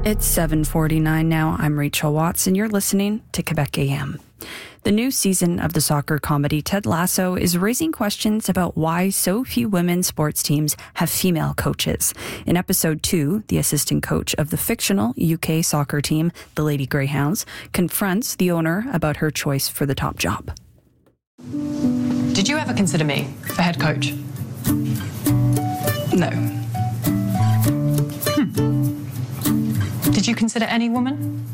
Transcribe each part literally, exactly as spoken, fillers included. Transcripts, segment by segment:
It's seven forty-nine now. I'm Rachel Watts, and you're listening to Quebec A M. The new season of the soccer comedy Ted Lasso is raising questions about why so few women's sports teams have female coaches. In episode two, the assistant coach of the fictional U K soccer team, the Lady Greyhounds, confronts the owner about her choice for the top job. Did you ever consider me for head coach? No. Hmm. Did you consider any woman?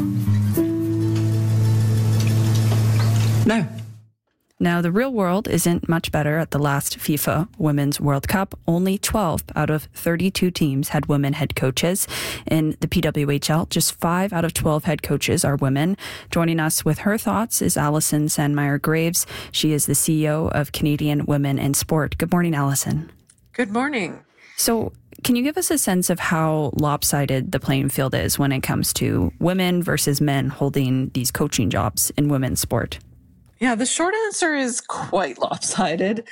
No. Now, the real world isn't much better. At the last FIFA Women's World Cup, only twelve out of thirty-two teams had women head coaches. In the P W H L, just five out of twelve head coaches are women. Joining us with her thoughts is Alison Sandmeyer-Graves. She is the C E O of Canadian Women in Sport. Good morning, Alison. Good morning. So, can you give us a sense of how lopsided the playing field is when it comes to women versus men holding these coaching jobs in women's sport? Yeah, the short answer is quite lopsided.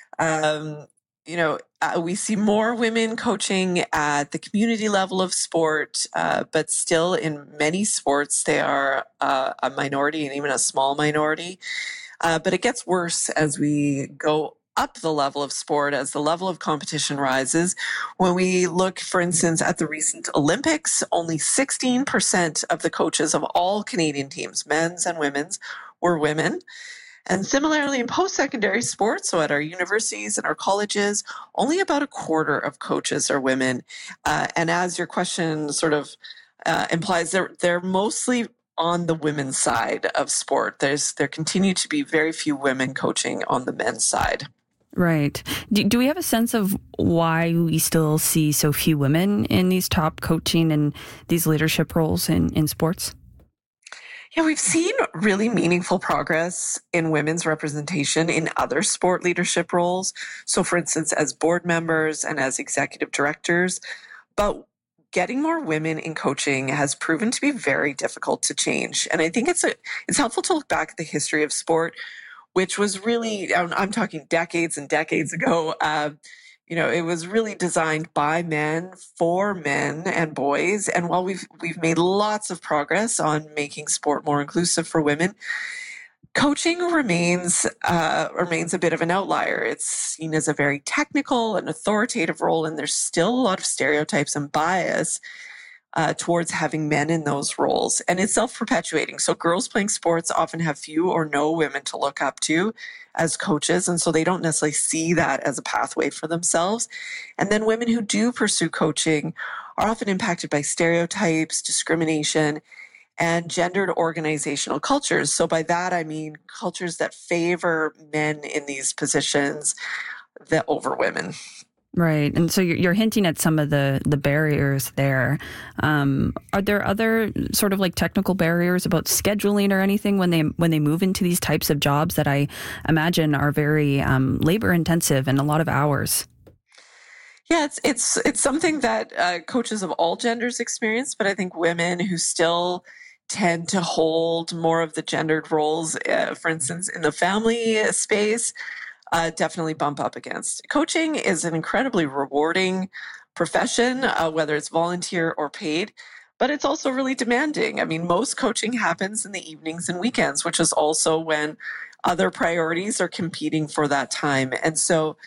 Um, you know, uh, we see more women coaching at the community level of sport, uh, but still in many sports, they are uh, a minority and even a small minority. Uh, but it gets worse as we go up the level of sport, as the level of competition rises. When we look, for instance, at the recent Olympics, only sixteen percent of the coaches of all Canadian teams, men's and women's, were women. And similarly in post-secondary sports, so at our universities and our colleges, only about a quarter of coaches are women. Uh, and as your question sort of uh, implies, they're, they're mostly on the women's side of sport. There's There continue to be very few women coaching on the men's side. Right. Do, do we have a sense of why we still see so few women in these top coaching and these leadership roles in, in sports? Yeah, we've seen really meaningful progress in women's representation in other sport leadership roles. So, for instance, as board members and as executive directors. But getting more women in coaching has proven to be very difficult to change. And I think it's a, it's helpful to look back at the history of sport, which was really, I'm talking decades and decades ago, uh, you know, it was really designed by men for men and boys. And while we've we've made lots of progress on making sport more inclusive for women, coaching remains uh, remains a bit of an outlier. It's seen as a very technical and authoritative role, and there's still a lot of stereotypes and bias Uh, towards having men in those roles. And it's self-perpetuating. So girls playing sports often have few or no women to look up to as coaches. And so they don't necessarily see that as a pathway for themselves. And then women who do pursue coaching are often impacted by stereotypes, discrimination, and gendered organizational cultures. So by that, I mean cultures that favor men in these positions that over women. Right. And so you're, you're hinting at some of the, the barriers there. Um, are there other sort of like technical barriers about scheduling or anything when they when they move into these types of jobs that I imagine are very um, labor intensive and a lot of hours? Yeah, it's it's it's something that uh, coaches of all genders experience, but I think women who still tend to hold more of the gendered roles, uh, for instance, in the family space, Uh, definitely bump up against. Coaching is an incredibly rewarding profession, uh, whether it's volunteer or paid, but it's also really demanding. I mean, most coaching happens in the evenings and weekends, which is also when other priorities are competing for that time. And so,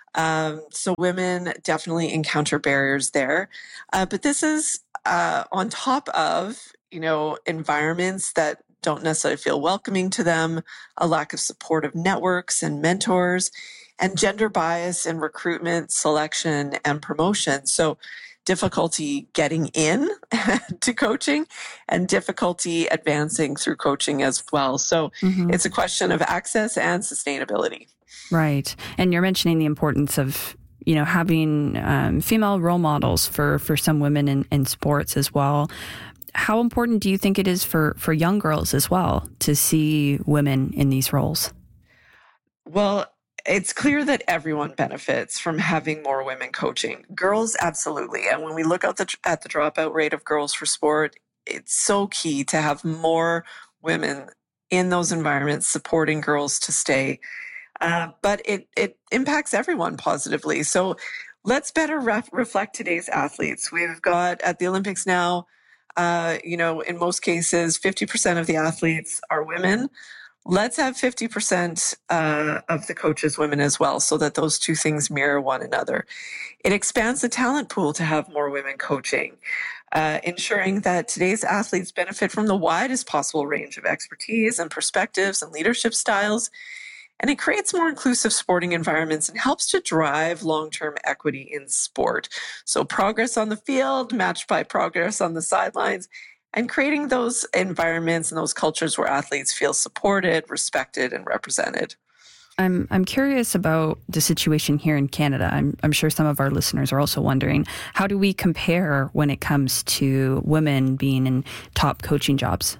um, so women definitely encounter barriers there. Uh, but this is uh, on top of, you know, environments that don't necessarily feel welcoming to them, a lack of supportive networks and mentors, and gender bias in recruitment, selection, and promotion. So difficulty getting in to coaching and difficulty advancing through coaching as well. So mm-hmm. It's a question of access and sustainability. Right. And you're mentioning the importance of, you know, having um, female role models for, for some women in, in sports as well. How important do you think it is for, for young girls as well to see women in these roles? Well, it's clear that everyone benefits from having more women coaching. Girls, absolutely. And when we look at the, at the dropout rate of girls for sport, it's so key to have more women in those environments supporting girls to stay. Uh, but it, it impacts everyone positively. So let's better ref- reflect today's athletes. We've got at the Olympics now Uh, you know, in most cases, fifty percent of the athletes are women. Let's have fifty percent uh, of the coaches women as well, so that those two things mirror one another. It expands the talent pool to have more women coaching, uh, ensuring that today's athletes benefit from the widest possible range of expertise and perspectives and leadership styles. And it creates more inclusive sporting environments and helps to drive long-term equity in sport. So progress on the field matched by progress on the sidelines, and creating those environments and those cultures where athletes feel supported, respected, and represented. I'm I'm curious about the situation here in Canada. I'm I'm sure some of our listeners are also wondering, how do we compare when it comes to women being in top coaching jobs?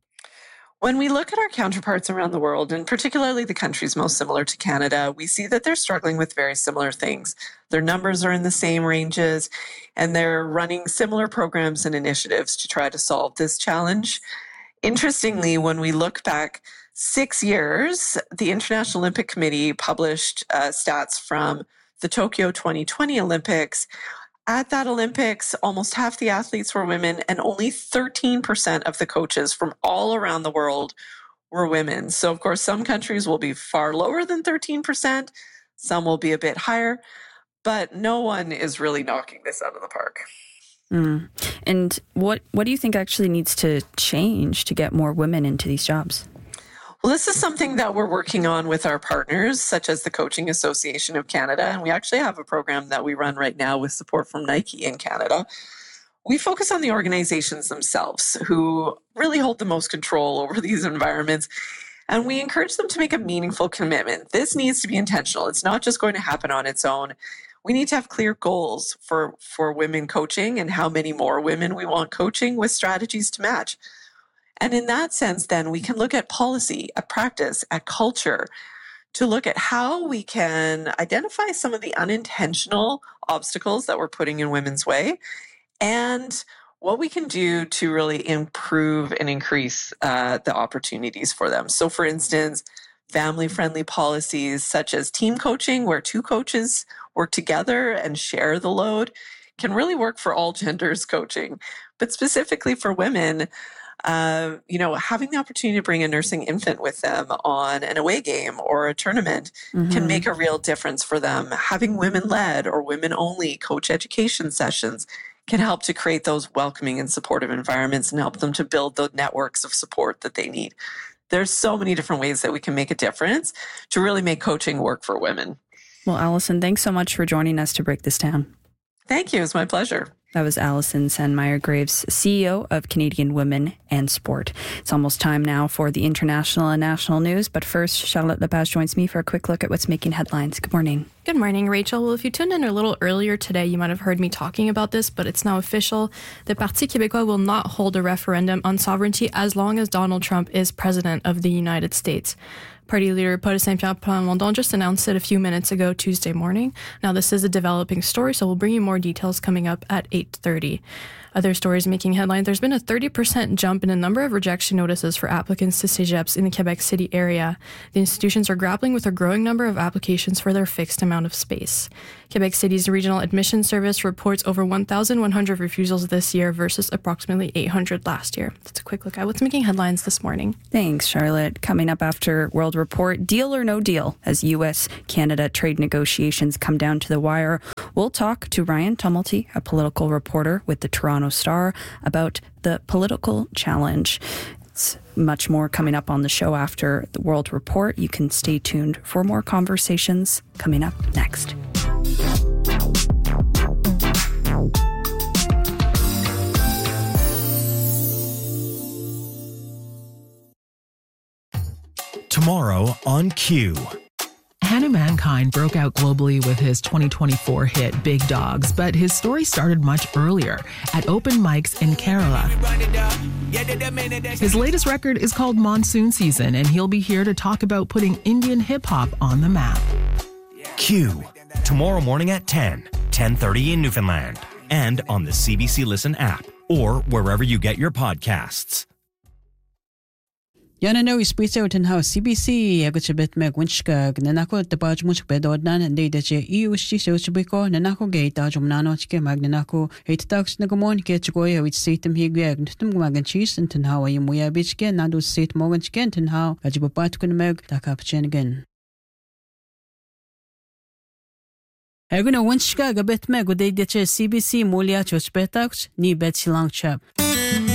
When we look at our counterparts around the world, and particularly the countries most similar to Canada, we see that they're struggling with very similar things. Their numbers are in the same ranges, and they're running similar programs and initiatives to try to solve this challenge. Interestingly, when we look back six years, the International Olympic Committee published uh, stats from the Tokyo twenty twenty Olympics. At that Olympics, almost half the athletes were women, and only thirteen percent of the coaches from all around the world were women. So, of course, some countries will be far lower than thirteen percent. Some will be a bit higher, but no one is really knocking this out of the park. Mm. And what, what do you think actually needs to change to get more women into these jobs? Well, this is something that we're working on with our partners, such as the Coaching Association of Canada. And we actually have a program that we run right now with support from Nike in Canada. We focus on the organizations themselves who really hold the most control over these environments. And we encourage them to make a meaningful commitment. This needs to be intentional. It's not just going to happen on its own. We need to have clear goals for, for women coaching and how many more women we want coaching, with strategies to match. And in that sense, then, we can look at policy, at practice, at culture, to look at how we can identify some of the unintentional obstacles that we're putting in women's way, and what we can do to really improve and increase uh, the opportunities for them. So, for instance, family-friendly policies such as team coaching, where two coaches work together and share the load, can really work for all genders coaching. But specifically for women, Uh, you know, having the opportunity to bring a nursing infant with them on an away game or a tournament mm-hmm. can make a real difference for them. Having women-led or women-only coach education sessions can help to create those welcoming and supportive environments and help them to build the networks of support that they need. There's so many different ways that we can make a difference to really make coaching work for women. Well, Allison, thanks so much for joining us to break this down. Thank you. It was my pleasure. That was Allison Sandmeyer-Graves, C E O of Canadian Women and Sport. It's almost time now for the international and national news. But first, Charlotte Lepage joins me for a quick look at what's making headlines. Good morning. Good morning, Rachel. Well, if you tuned in a little earlier today, you might have heard me talking about this, but it's now official. The Parti Québécois will not hold a referendum on sovereignty as long as Donald Trump is president of the United States. Party leader Paul Saint-Pierre Plamondon just announced it a few minutes ago Tuesday morning. Now, this is a developing story, so we'll bring you more details coming up at eight thirty. Other stories making headlines. There's been a thirty percent jump in the number of rejection notices for applicants to cégeps in the Quebec City area. The institutions are grappling with a growing number of applications for their fixed amount of space. Quebec City's Regional Admission Service reports over one thousand one hundred refusals this year versus approximately eight hundred last year. That's a quick look at what's making headlines this morning. Thanks, Charlotte. Coming up after World Report, deal or no deal as U S Canada trade negotiations come down to the wire. We'll talk to Ryan Tumulty, a political reporter with the Toronto Star, about the political challenge. It's much more coming up on the show after the World Report. You can stay tuned for more conversations coming up next. Tomorrow on Q. Hannah Mankind broke out globally with his twenty twenty-four hit Big Dogs, but his story started much earlier at open mics in Kerala. His latest record is called Monsoon Season, and he'll be here to talk about putting Indian hip-hop on the map. Q. Tomorrow morning at ten, ten thirty in Newfoundland, and on the C B C Listen app, or wherever you get your podcasts. Yana no isprito ten how C B C agutbet meg winchka nanako the barge much bedodnan and de che eu shi so chibiko nanako gate ajumnano chike magnanako eight tax nagomon ke chgoya which seatem higag ntum magan cheese and ten how you muya bichke nadu seat morgan chicken ten how ajibat kun meg takap chen again. Eguna winchka gabet meg de che C B C mulia chospetax ni bet silang chap.